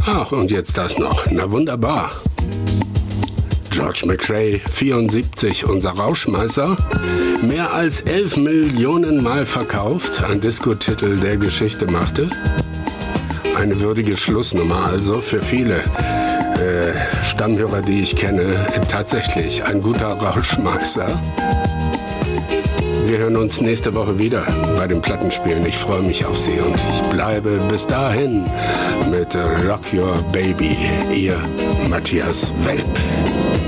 Ach, und jetzt das noch. Na wunderbar. George McRae, 74, unser Rauschmeißer. Mehr als 11 Millionen Mal verkauft. Ein Diskotitel, der Geschichte machte. Eine würdige Schlussnummer also für viele Stammhörer, die ich kenne. Tatsächlich ein guter Rauschmeißer. Wir hören uns nächste Woche wieder bei den Plattenspielen. Ich freue mich auf Sie und ich bleibe bis dahin mit Rock Your Baby, Ihr Matthias Welp.